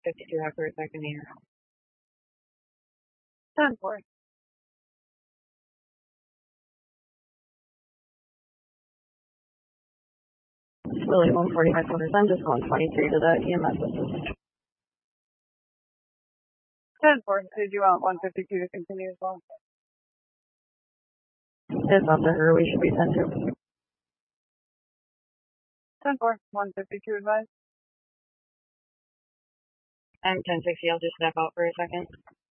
152 have for a second here. 10-4. Lily 145 quarters. I'm just going 23 to the EMS assist. 10-4. Did you want 152 to continue as well? It's up to her. We should be 10-2. 10-4. 152 advised. I'm 10-60. I'll just step out for a second.